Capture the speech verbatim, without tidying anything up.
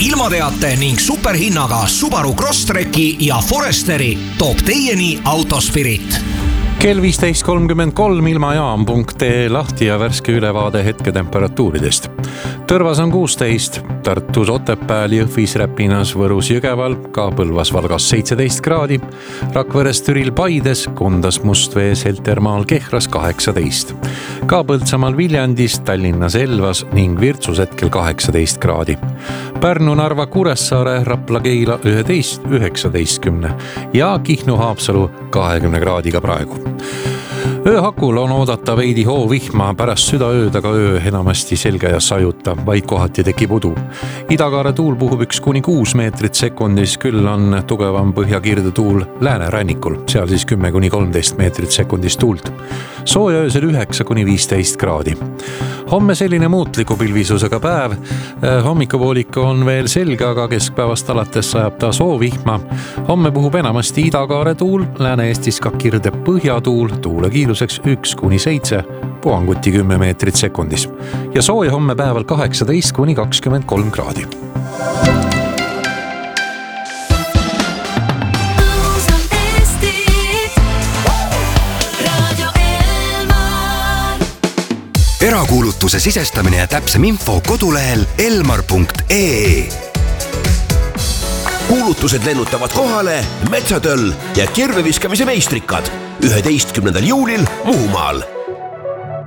ilmateate ning superhinnaga Subaru Crosstreki ja Foresteri toob teieni Autospirit. Kell viisteist kolmkümmend kolm ilmajaam punkt ee lahti ja värske ülevaade hetketemperatuuridest. Tõrvas on kuusteist, Tartus, Otepääl, Jõhvis, Räpinas, Võrus, Jõgeval, ka Põlvas, Valgas seitseteist kraadi, Rakveres, Türil, Paides, Kundas, Mustvees, Heltermaal, Kehras kaheksateist. Ka Põltsamaal, Viljandis, Tallinnas, Elvas ning Virtsus hetkel kaheksateist kraadi. Pärnu, Narva, Kuressaare, Rapla, Keila üheteist, üheksateistkümne ja Kihnu, Haapsalu kahekümne kraadiga praegu. Ööhakul on oodata veidi hoovihma, pärast südaööd, aga öö enamasti selge ja sajuta, vaid kohati tekib udu. Idakaare tuul puhub üks kuni kuus meetrit sekundis, küll on tugevam põhjakirde tuul läänerannikul, seal siis kümme kuni kolmteist meetrit sekundis tuult. Sooja öösel üheksa kuni viisteist kraadi. Homme selline muutliku pilvisusega päev. Hommikupoolik on veel selge, aga keskpäevast alates sajab ta soovihma. Homme puhub enamasti idakaare tuul, Lääne-Eestis ka kirde põhjatuul, tuule kiiruseks üks kuni seitse, puhanguti kümme meetrit sekundis. Ja sooja homme päeval kaheksateist kuni kakskümmend kolm kraadi. Erakuulutuse sisestamine ja täpsem info kodulehel elmar punkt ee. Kuulutused lennutavad kohale Metsatöll ja kirveviskamise meistrikad üheteistkümnendal juulil Muhumaal.